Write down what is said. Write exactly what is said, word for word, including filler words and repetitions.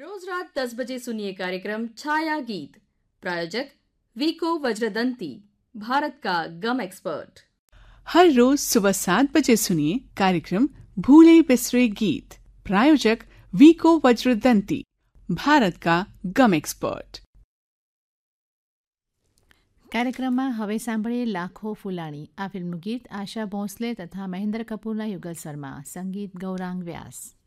रोज रात दस बजे सुनिए कार्यक्रम छाया गीत। प्रायोजक वीको वज्रदंती, भारत का गम एक्सपर्ट। हर रोज सुबह सात बजे सुनिए कार्यक्रम भूले बिसरे गीत। प्रायोजक वीको वज्रदंती, भारत का गम एक्सपर्ट। કાર્યક્રમમાં હવે સાંભળીએ લાખો ફૂલાણી. આ ફિલ્મનું ગીત આશા ભોંસલે તથા મહેન્દ્ર કપૂરના યુગલ શર્મા, સંગીત ગૌરાંગ વ્યાસ.